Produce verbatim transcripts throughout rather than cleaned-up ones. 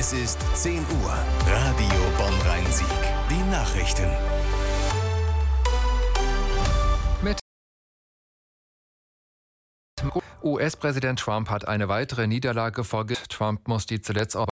Es ist zehn Uhr. Radio Bonn-Rhein-Sieg. Die Nachrichten. Mit U S-Präsident Trump hat eine weitere Niederlage vorgelegt. Trump muss die zuletzt auch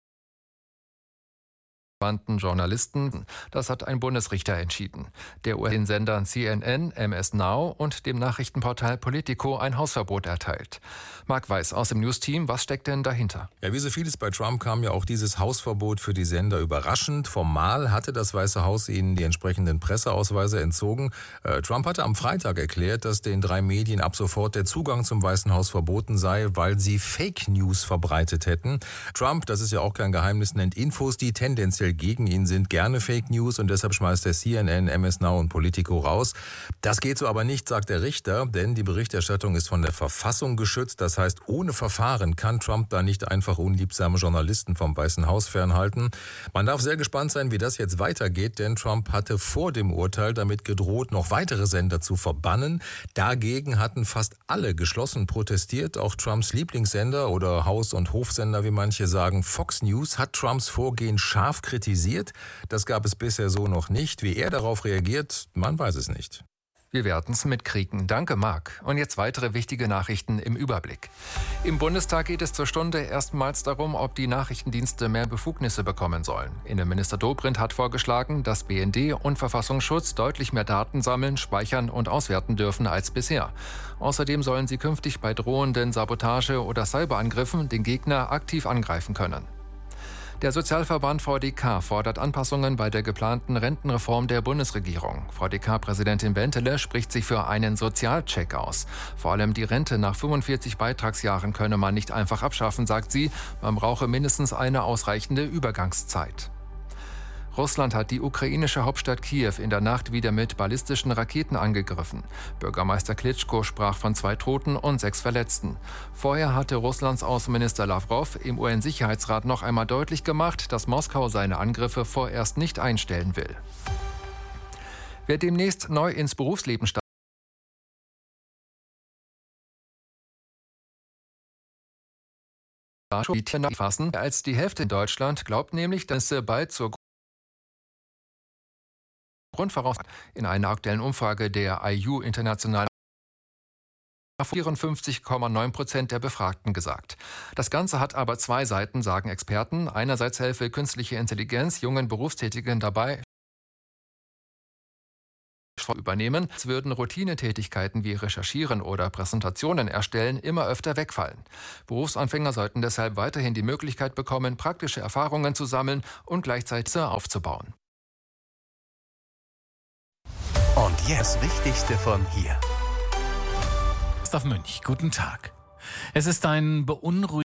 Journalisten. Das hat ein Bundesrichter entschieden. Der U S-Sendern C N N, M S Now und dem Nachrichtenportal Politico ein Hausverbot erteilt. Marc Weiß aus dem News-Team, was steckt denn dahinter? Ja, wie so vieles bei Trump kam ja auch dieses Hausverbot für die Sender überraschend. Formal hatte das Weiße Haus ihnen die entsprechenden Presseausweise entzogen. Äh, Trump hatte am Freitag erklärt, dass den drei Medien ab sofort der Zugang zum Weißen Haus verboten sei, weil sie Fake News verbreitet hätten. Trump, das ist ja auch kein Geheimnis, nennt Infos, die tendenziell gegen ihn sind, gerne Fake News und deshalb schmeißt er C N N, M S Now und Politico raus. Das geht so aber nicht, sagt der Richter, denn die Berichterstattung ist von der Verfassung geschützt. Das heißt, ohne Verfahren kann Trump da nicht einfach unliebsame Journalisten vom Weißen Haus fernhalten. Man darf sehr gespannt sein, wie das jetzt weitergeht, denn Trump hatte vor dem Urteil damit gedroht, noch weitere Sender zu verbannen. Dagegen hatten fast alle geschlossen protestiert. Auch Trumps Lieblingssender oder Haus- und Hofsender, wie manche sagen, Fox News, hat Trumps Vorgehen scharf kritisiert. Das gab es bisher so noch nicht. Wie er darauf reagiert, man weiß es nicht. Wir werden es mitkriegen. Danke, Marc. Und jetzt weitere wichtige Nachrichten im Überblick. Im Bundestag geht es zur Stunde erstmals darum, ob die Nachrichtendienste mehr Befugnisse bekommen sollen. Innenminister Dobrindt hat vorgeschlagen, dass B N D und Verfassungsschutz deutlich mehr Daten sammeln, speichern und auswerten dürfen als bisher. Außerdem sollen sie künftig bei drohenden Sabotage- oder Cyberangriffen den Gegner aktiv angreifen können. Der Sozialverband V D K fordert Anpassungen bei der geplanten Rentenreform der Bundesregierung. V D K-Präsidentin Bentele spricht sich für einen Sozialcheck aus. Vor allem die Rente nach fünfundvierzig Beitragsjahren könne man nicht einfach abschaffen, sagt sie. Man brauche mindestens eine ausreichende Übergangszeit. Russland hat die ukrainische Hauptstadt Kiew in der Nacht wieder mit ballistischen Raketen angegriffen. Bürgermeister Klitschko sprach von zwei Toten und sechs Verletzten. Vorher hatte Russlands Außenminister Lawrow im U N-Sicherheitsrat noch einmal deutlich gemacht, dass Moskau seine Angriffe vorerst nicht einstellen will. Wer demnächst neu ins Berufsleben startet, fassen als die Hälfte in Deutschland, glaubt nämlich, dass es bald zur Grundvoraussetzung in einer aktuellen Umfrage der I U International vierundfünfzig Komma neun Prozent der Befragten gesagt. Das Ganze hat aber zwei Seiten, sagen Experten. Einerseits helfe künstliche Intelligenz jungen Berufstätigen dabei, übernehmen, es würden Routinetätigkeiten wie Recherchieren oder Präsentationen erstellen immer öfter wegfallen. Berufsanfänger sollten deshalb weiterhin die Möglichkeit bekommen, praktische Erfahrungen zu sammeln und gleichzeitig aufzubauen. Und jetzt das Wichtigste von hier. Gustav Münch, guten Tag. Es ist ein beunruhigend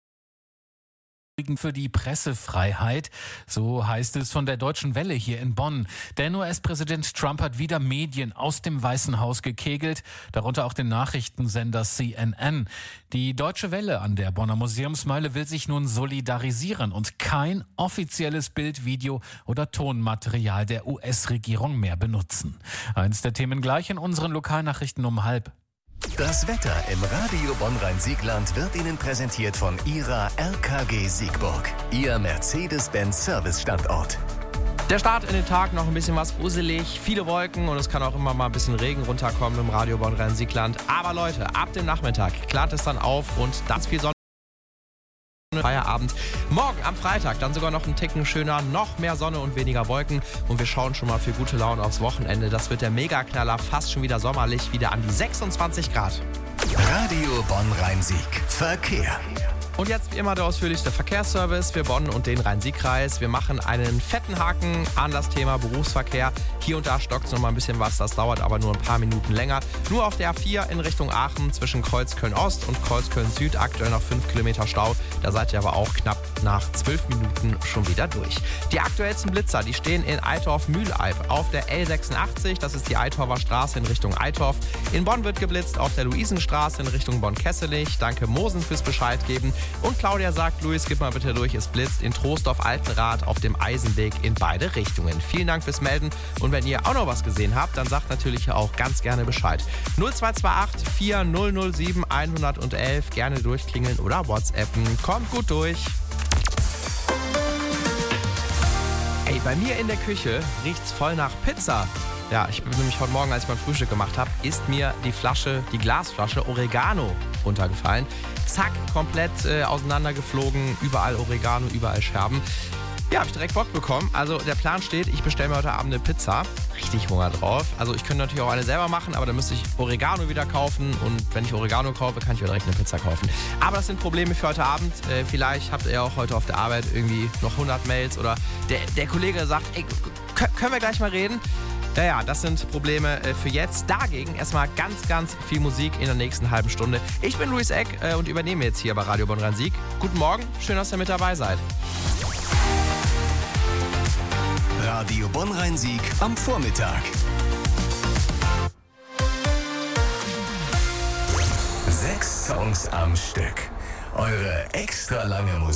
für die Pressefreiheit, so heißt es von der Deutschen Welle hier in Bonn. Denn U S-Präsident Trump hat wieder Medien aus dem Weißen Haus gekegelt, darunter auch den Nachrichtensender C N N. Die Deutsche Welle an der Bonner Museumsmeile will sich nun solidarisieren und kein offizielles Bild-, Video- oder Tonmaterial der U S-Regierung mehr benutzen. Eins der Themen gleich in unseren Lokalnachrichten um halb. Das Wetter im Radio Bonn-Rhein-Siegland wird Ihnen präsentiert von Ihrer R K G Siegburg, Ihr Mercedes-Benz-Service-Standort. Der Start in den Tag noch ein bisschen was uselig, viele Wolken und es kann auch immer mal ein bisschen Regen runterkommen im Radio Bonn-Rhein-Siegland. Aber Leute, ab dem Nachmittag klart es dann auf und das viel Sonne. Feierabend. Morgen am Freitag dann sogar noch ein Ticken schöner, noch mehr Sonne und weniger Wolken und wir schauen schon mal für gute Laune aufs Wochenende. Das wird der Megaknaller, fast schon wieder sommerlich, wieder an die sechsundzwanzig Grad. Radio Bonn-Rhein-Sieg. Verkehr. Und jetzt wie immer der ausführlichste Verkehrsservice für Bonn und den Rhein-Sieg-Kreis. Wir machen einen fetten Haken an das Thema Berufsverkehr. Hier und da stockt es noch mal ein bisschen was, das dauert aber nur ein paar Minuten länger. Nur auf der A vier in Richtung Aachen zwischen Kreuzköln-Ost und Kreuzköln-Süd aktuell noch fünf Kilometer Stau. Da seid ihr aber auch knapp nach zwölf Minuten schon wieder durch. Die aktuellsten Blitzer, die stehen in Eitorf-Mühleib auf der L sechsundachtzig. Das ist die Eitorfer Straße in Richtung Eitorf. In Bonn wird geblitzt auf der Luisenstraße in Richtung Bonn-Kesselich. Danke Mosen fürs Bescheid geben. Und Claudia sagt, Luis, gib mal bitte durch, es blitzt in Troisdorf-Altenrath auf dem Eisenweg in beide Richtungen. Vielen Dank fürs Melden und wenn ihr auch noch was gesehen habt, dann sagt natürlich auch ganz gerne Bescheid. null zwei zwei acht vier null null sieben eins eins eins, gerne durchklingeln oder WhatsAppen. Kommt gut durch. bei mir in der Küche riecht's voll nach Pizza. Ja, ich bin nämlich heute Morgen, als ich mein Frühstück gemacht habe, ist mir die Flasche, die Glasflasche Oregano runtergefallen. Zack, komplett äh, auseinandergeflogen, überall Oregano, überall Scherben. Ja, habe ich direkt Bock bekommen. Also der Plan steht, ich bestelle mir heute Abend eine Pizza. Richtig Hunger drauf. Also ich könnte natürlich auch eine selber machen, aber dann müsste ich Oregano wieder kaufen. Und wenn ich Oregano kaufe, kann ich mir direkt eine Pizza kaufen. Aber das sind Probleme für heute Abend. Äh, vielleicht habt ihr auch heute auf der Arbeit irgendwie noch hundert Mails oder der, der Kollege sagt, ey, können wir gleich mal reden? Ja, ja, das sind Probleme äh, für jetzt. Dagegen erstmal ganz, ganz viel Musik in der nächsten halben Stunde. Ich bin Luis Eck äh, und übernehme jetzt hier bei Radio Bonn-Rhein-Sieg. Guten Morgen, schön, dass ihr mit dabei seid. Radio Bonn-Rhein-Sieg am Vormittag. Sechs Songs am Stück. Eure extra lange Musik.